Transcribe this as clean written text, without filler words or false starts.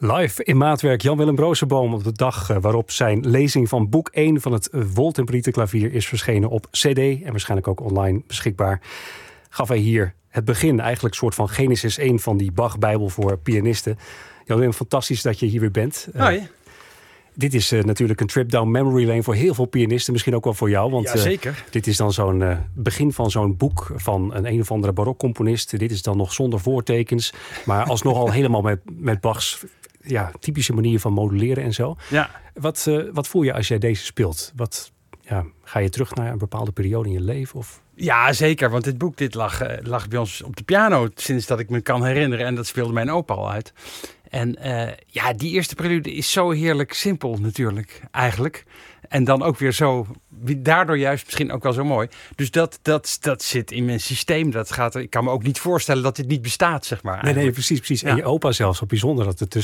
Live in maatwerk Jan-Willem Broosenboom op de dag waarop zijn lezing van boek 1 van het Wohltemperierklavier is verschenen op CD en waarschijnlijk ook online beschikbaar. Gaf hij hier het begin, eigenlijk een soort van Genesis 1 van die Bach-bijbel voor pianisten. Jan-Willem, fantastisch dat je hier weer bent. Hoi. Dit is natuurlijk een trip down memory lane voor heel veel pianisten. Misschien ook wel voor jou. Want ja, zeker. Dit is dan zo'n begin van zo'n boek van een of andere barokcomponist. Dit is dan nog zonder voortekens. Maar alsnog al helemaal met Bachs typische manier van moduleren en zo. Ja. Wat voel je als jij deze speelt? Ga je terug naar een bepaalde periode in je leven? Of? Ja, zeker. Want dit boek lag bij ons op de piano sinds dat ik me kan herinneren. En dat speelde mijn opa al uit. En die eerste prelude is zo heerlijk simpel natuurlijk, eigenlijk. En dan ook weer zo, daardoor juist misschien ook wel zo mooi. Dus dat zit in mijn systeem. Ik kan me ook niet voorstellen dat dit niet bestaat, zeg maar. Nee, precies. Ja. En je opa zelfs, wat bijzonder dat het dus